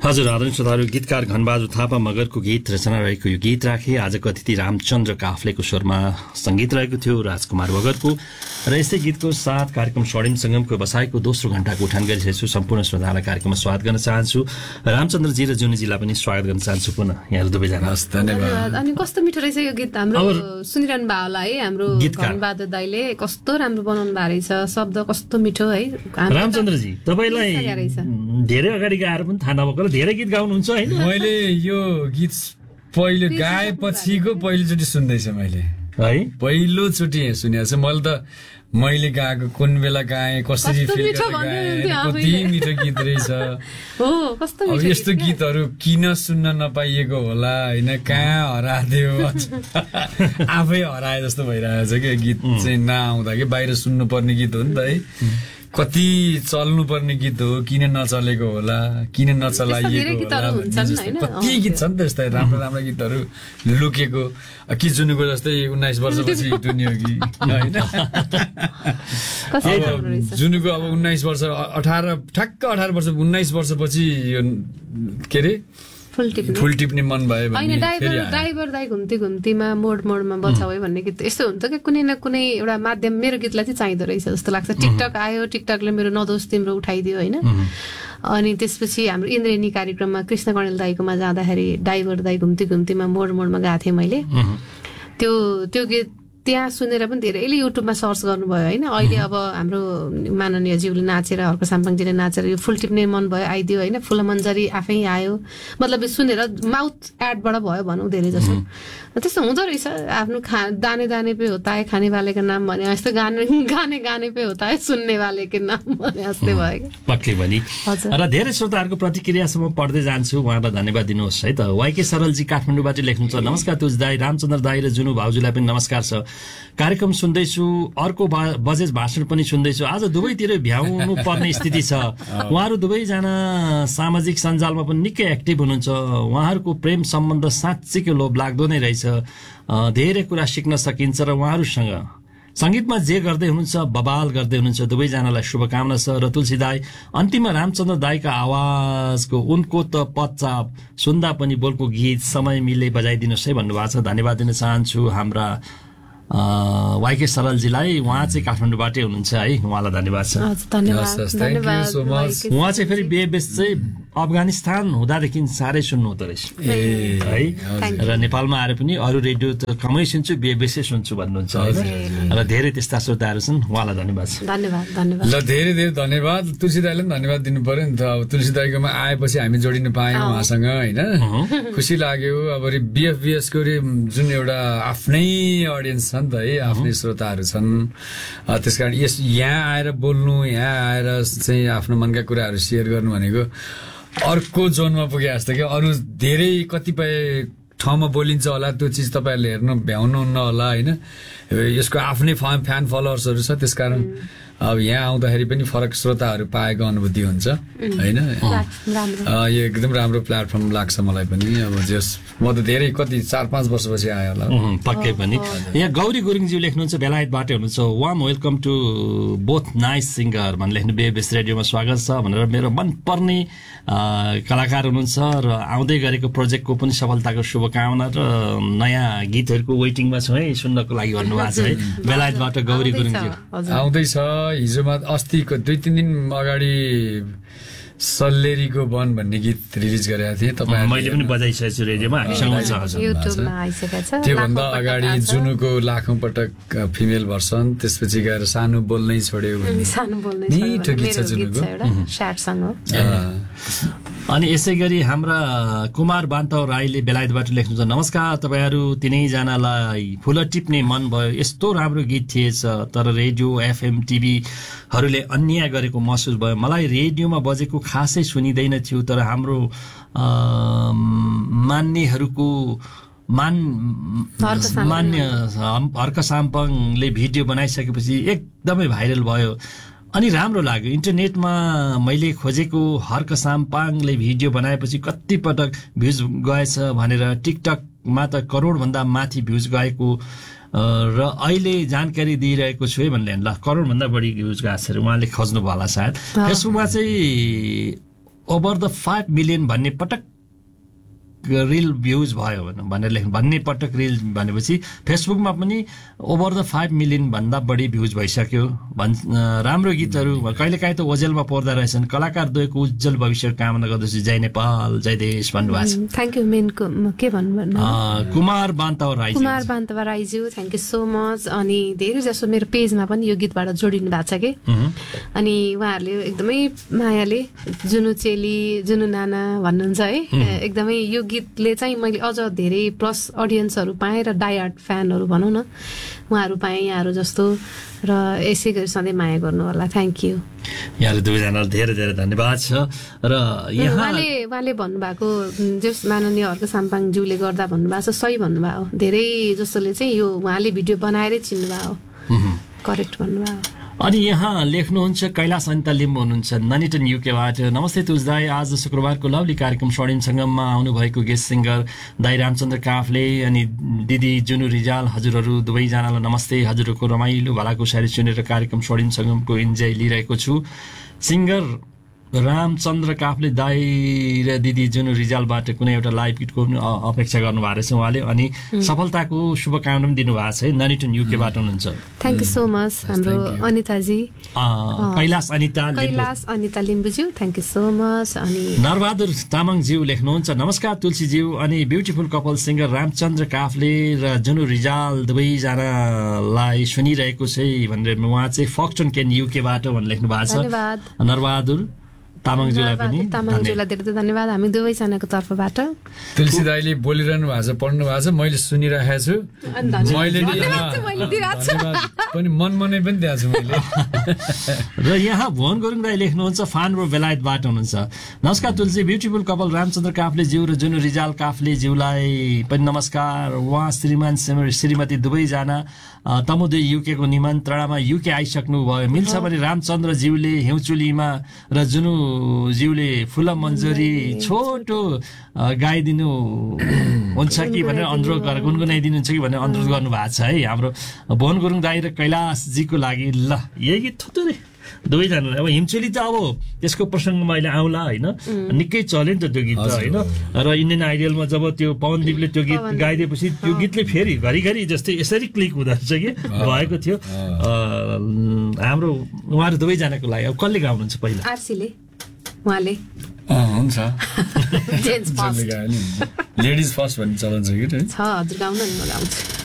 हजुर आदरणीय श्रोताहरू, गीतकार घनबहादुर थापा मगरको गीत रचना रहेको यो गीत राखे। आजको अतिथि रामचन्द्र काफ्लेको स्वरमा संगीत रहेको थियो राजकुमार मगरको। र यस्तै गीतको साथ कार्यक्रम स्वर्णिम संगमको बसाइको दोस्रो घण्टाको उठान गरिरहेको छु। सम्पूर्ण श्रोतालाई कार्यक्रममा स्वागत गर्न चाहन्छु। रामचन्द्रजी र जुनीजीलाई पनि स्वागत गर्न चाहन्छु पुनः यहाँहरू दुवैजना। धन्यवाद। अनि कस्तो मिठो रहेछ यो गीत, हाम्रो सुनिरहनु भयो होला है, हाम्रो घनबहादुर दाइले कस्तो राम्रो बनाउनु भएको रहेछ, शब्द कस्तो मिठो है। रामचन्द्रजी, तपाईलाई धेरै अगाडि गाएर पनि थाहा नभएको धेरै गीत गाउनुहुन्छ हैन? मैले यो गीत पहिलो गाएपछिको पहिलोचोटि सुन्दैछ मैले है, पहिलोचोटि सुनेको छ मैले। त मैले गाएको कुन बेला गाएँ, कसरी फिल गरेर गाएँ, कति मिठो गीत रहेछ। अब यस्तो गीतहरू किन सुन्न नपाइएको होला होइन, कहाँ हरादियो आफै हराए जस्तो भइरहेको छ कि गीत चाहिँ नआउँदा कि बाहिर सुन्नुपर्ने गीत हो नि त है। कति चल्नुपर्ने गीत हो, किन नचलेको होला, किन नचलाइएको होला। कति गीत छ नि त यस्ता राम्रो राम्रो गीतहरू लुकेको। कि जुनुको जस्तै 19 वर्षपछि टुन्यो कि होइन। जुनुको अब 19 वर्ष 19 वर्षपछि यो के अरे फुल टिप्ने मन भयो भने ड्राइभर दाइ घुम्ती घुम्तीमा मोडमा बचाउ भन्ने गीत यस्तो हुन्छ कि कुनै न कुनै एउटा माध्यम मेरो गीतलाई चाहिँ चाहिँदो रहेछ जस्तो लाग्छ। टिकटक आयो, टिकटकले मेरो नदोष तिम्रो उठाइदियो होइन। अनि त्यसपछि हाम्रो इन्द्रेणी कार्यक्रममा कृष्ण कणेल दाइकोमा जाँदाखेरि ड्राइभर दाइ घुम्ती घुम्तीमा मोडमा गएको थिएँ मैले। त्यो गीत त्यहाँ सुनेर पनि धेरैले युट्युबमा सर्च गर्नुभयो होइन। अहिले अब हाम्रो माननीय ज्यूले नाचेर, हर्क साम्पाङजीले नाचेर यो फुल टिप्ने मन भयो आइदियो होइन। फुलमन्जरी आफै आयो, मतलब सुनेर माउथ एडबाट भयो भनौँ धेरै जसो। त्यस्तो हुँदो रहेछ। आफ्नो दाने दाने पे होता है खाने वाले का नाम भने जस्तो, गाने पे होता है सुन्ने वाले के नाम भने जस्तै भयो। पक्कै पनि। र धेरै श्रोताहरूको प्रतिक्रियासम्म पढ्दै जान्छु, उहाँलाई धन्यवाद दिनुहोस् है त। वाइके सरलजी काठमाडौँबाट लेख्नुहुन्छ, नमस्कार तुज दाई, रामचन्द्र दाई र जुनु भाउजूलाई पनि नमस्कार छ। कार्यक्रम सुन्दैछु, अर्को बजेस भाषण पनि सुन्दैछु। आज दुवैतिर भ्याउनु पर्ने स्थिति छ। उहाँहरू दुवैजना सामाजिक सञ्जालमा पनि निकै एक्टिभ हुनुहुन्छ। उहाँहरूको प्रेम सम्बन्ध साँच्चैकै लोभ लाग्दो नै रहेछ। धेरै कुरा सिक्न सकिन्छ र उहाँहरूसँग संगीतमा जे गर्दै हुनुहुन्छ बबाल गर्दै हुनुहुन्छ। दुवैजनालाई शुभकामना छ। र तुलसी दाई, अन्तिममा रामचन्द्र दाईका आवाजको उनको त पच्चाप सुन्दा पनि बोलको गीत समय मिले बजाइदिनुहोस् है भन्नुभएको छ। धन्यवाद दिन चाहन्छु हाम्रा वाइके सरलजीलाई। उहाँ चाहिँ काठमाडौँबाटै हुनुहुन्छ है, उहाँलाई धन्यवाद छ। उहाँ चाहिँ फेरि बेस चाहिँ अफगानिस्तान हुँदादेखि साह्रै सुन्नु हुँदो रहेछ है। र नेपालमा आएर पनि अरू रेडियो त कमै सुन्छु, बेसै सुन्छु भन्नुहुन्छ र धेरै त्यस्ता श्रोताहरू छन्। उहाँलाई धन्यवाद छ। ल धेरै धेरै धन्यवाद। तुलसी दाईलाई पनि धन्यवाद दिनु पर्यो नि त। अब तुलसी दाईकोमा आएपछि हामी जोडिनु पायौँ उहाँसँग होइन, खुसी लाग्यो। अब बिएफबिएसको जुन एउटा आफ्नै अडियन्स छ नि त है, आफ्नै श्रोताहरू छन्। त्यसकारण यहाँ आएर बोल्नु, यहाँ आएर चाहिँ आफ्नो मनका कुराहरू सेयर गर्नु भनेको अर्को जोनमा पुगे जस्तो कि। अरू धेरै कतिपय ठाउँमा बोलिन्छ होला, त्यो चिज तपाईँहरूले हेर्नु भ्याउनुहुन्न होला होइन। यसको आफ्नै फ्यान फलोवर्सहरू छ, त्यसकारण अब यहाँ आउँदाखेरि पनि फरक श्रोताहरू पाएको अनुभूति हुन्छ होइन। यो एकदम राम्रो प्लेटफर्म लाग्छ मलाई पनि। अब जस म त धेरै कति 4-5 वर्षपछि आयो होला। पक्कै पनि। यहाँ गौरी गुरुङज्यू लेख्नुहुन्छ, बेलायतबाटै हुनुहुन्छ। Warm welcome to both nice singer भनेर लेख्नु, बेस रेडियोमा स्वागत छ भनेर। मेरो मनपर्ने कलाकार हुनुहुन्छ र आउँदै गरेको प्रोजेक्टको पनि सफलताको शुभकामना र नयाँ गीतहरूको वेटिङमा छु है सुन्नको लागि भन्नुभएको छ है। बेलायतबाट गौरी गुरुङज्यू आउँदैछ। हिजोमा अस्तिको 2-3 दिन अगाडि सल्लेरीको वन भन्ने गीत रिलिज गरेका थिए तपाईँ। मैले पनि बजाइसकेको छु रेडियोमा, त्योभन्दा अगाडि जुनुको लाखौं पटक फिमेल भर्सन, त्यसपछि गएर सानो बोल्नै छोड्यो मिठो गीत छ जुनुको। अनि यसै गरी हाम्रा कुमार बान्तव राईले बेलायतबाट लेख्नुहुन्छ, नमस्कार तपाईँहरू तिनैजनालाई फुल टिप्ने मन भयो। यस्तो राम्रो गीत थिएछ तर रेडियो एफएम टिभीहरूले अन्याय गरेको महसुस भयो। मलाई रेडियोमा बजेको खासै सुनिँदैन थियो, तर हाम्रो मान्नेहरूको मान्य हर्क साम्पाङले भिडियो बनाइसकेपछि एकदमै भाइरल भयो अनि राम्रो लाग्यो। इन्टरनेटमा मैले खोजेको हर्क साम्पाङले भिडियो बनाएपछि कति पटक भ्युज गएछ भनेर टिकटकमा त करोडभन्दा माथि भ्युज गएको र अहिले जानकारी दिइरहेको छु है भन्ने ल करोडभन्दा बढी भ्युज गएको छ उहाँले खोज्नु भयो होला सायद। फेसबुकमा चाहिँ ओभर द 5 मिलियन भन्ने पटक रिल भ्युज भयो भनेर लेख्नु भन्ने पटक रिल भनेपछि फेसबुकमा पनि ओभर द 5 मिलियन भन्दा बढी भ्युज भइसक्यो राम्रो गीतहरू कहिलेकाहीँ त ओजेलमा पर्दा रहेछन् कलाकार द्वयको उज्जवल भविष्य कामना गर्दछु जय नेपाल जय देश भन्नुभएको छ थ्याङ्क यू मेनको के भन्नु Kumar Bantawa राईज्यू thank you so much अनि धेरै जसो मेरो पेजमा पनि यो गीतबाट जोडिनु भएको छ कि अनि उहाँहरूले एकदमै मायाले जुनु चेली जुनु नाना भन्नुहुन्छ है एकदमै यो गीतले चाहिँ मैले अझ धेरै प्लस अडियन्सहरू पाएँ र डाइहार्ड फ्यानहरू भनौँ न उहाँहरू पाएँ यहाँहरू जस्तो र यसै गरी सधैँ माया गर्नु होला थ्याङ्क यू यहाँहरू दुवैजनालाई धेरै धेरै धन्यवाद छ र उहाँले भन्नुभएको जस माननीय हर्क साम्पाङज्यूले गर्दा भन्नुभएको छ सही भन्नुभयो धेरै जसोले चाहिँ यो उहाँले भिडियो बनाएरै चिन्नुभयो करेक्ट भन्नुभयो अनि यहाँ लेख्नुहुन्छ कैलाश अनिता लिम्बू हुनुहुन्छ ननिटन युकेबाट नमस्ते तुज दाई आज शुक्रबारको लवली कार्यक्रम स्वर्णिम सङ्गममा आउनुभएको गेस्ट सिङ्गर दाई रामचन्द्र काफले अनि दिदी जुनु रिजाल हजुरहरू दुवैजनालाई नमस्ते हजुरहरूको रमाइलो भलाकुसारी सुनेर कार्यक्रम स्वर्णिम सङ्गमको इन्जोय लिइरहेको छु सिङ्गर रामचन्द्र काफले दाई र दिदी जुनु रिजालबाट कुनै एउटा लाइभ गीतको अपेक्षा गर्नुभएको रहेछ उहाँले अनि सफलताको शुभकामना पनि दिनुभएको छ है ननिटन युकेबाट हुनुहुन्छ थ्याङ्क यू सो मच हाम्रो अनिताजी Kailash Anita लिम्बुज्यू thank you so much अनि नरबहादुर तामाङज्यू लेख्नुहुन्छ नमस्कार तुलसीज्यू अनि beautiful couple singer Ramchandra Kafle र जुनु रिजाल दुवैजनालाई सुनिरहेको छ भनेर उहाँ चाहिँ फक्सन केन युकेबाट भनेर लेख्नु भएको छ नरबहादुर तामाङज्यूलाई धेरै धन्यवाद हामी दुवैजनाको तर्फबाट तुलसी दाइले बोलिरहनु भएको छ पढ्नु भएको छ मैले सुनिरहेको छु मैले पनि मनमनै पनि दिएको छु मैले र यहाँ भुवन गुरुङ दाइ लेख्नुहुन्छ फान र बेलायतबाट हुनुहुन्छ नमस्कार तुलसी ब्युटिफुल कपल रामचन्द्र काफले ज्यू र जुनु रिजाल काफले ज्यूलाई पनि नमस्कार उहाँ श्रीमान श्रीमती दुवैजना तमुदे युके को निमन्त्रणामा युके आइसक्नु भयो मिल्छ भने रामचन्द्र ज्यूले हिउँचुलीमा र जुनु ज्यूले फुल मन्जरी छोटो गाइदिनु हुन्छ कि भनेर अनुरोध गरेर गुनगुनाइदिनुहुन्छ कि भनेर अनुरोध गर्नु भएको छ है हाम्रो भुवन गुरुङ दाइ र कैलाशजीको लागि ल यही गीत थोरै दुवैजनालाई अब हिमचुली त अब त्यसको प्रसङ्गमा अहिले आउला होइन निकै चल्यो नि त त्यो गीत त होइन र इन्डियन आइडलमा जब त्यो पवनदीपले त्यो गीत गाइदिएपछि त्यो गीतले फेरि घरिघरि जस्तै यसरी क्लिक हुँदो रहेछ कि भएको थियो हाम्रो उहाँहरू दुवैजनाको लागि अब कसले गाउनुहुन्छ पहिला आरसीले उहाँले हुन्छ जेन्ट्स फर्स्ट लेडिज फर्स्ट भन्ने चलन छ कि छ हजुर गाउनु नि म गाउँछु